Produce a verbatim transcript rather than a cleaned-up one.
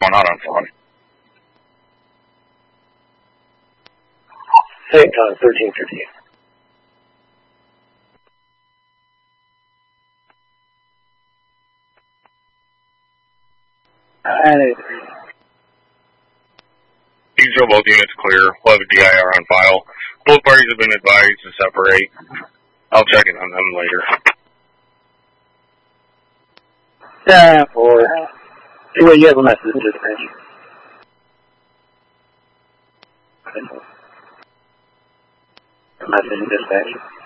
not on phone. Same time, thirteen fifteen. You show both units clear. We'll have a D I R on file. Both parties have been advised to separate. I'll check in on them later. Yeah, or anyway, you have a message, dispatch. A message, dispatch.